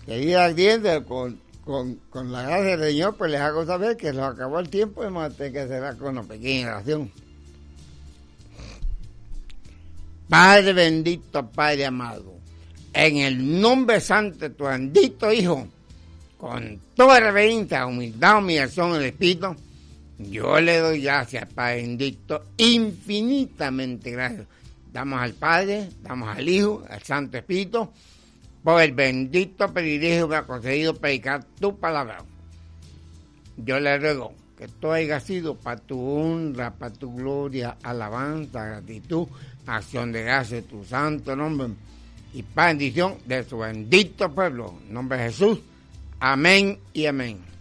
Querida audiencia, con la gracia del Señor, pues les hago saber que se nos acabó el tiempo y vamos a tener que cerrar con una pequeña oración. Padre bendito, Padre amado, en el nombre santo de tu bendito Hijo, con toda reverencia, humildad, humillación del Espíritu, yo le doy gracias, Padre bendito, infinitamente gracias. Damos al Padre, damos al Hijo, al Santo Espíritu, por el bendito privilegio que me ha concedido predicar tu palabra. Yo le ruego que todo haya sido para tu honra, para tu gloria, alabanza, gratitud, acción de gracias de tu santo nombre y bendición de su bendito pueblo. En nombre de Jesús. Amén y amén.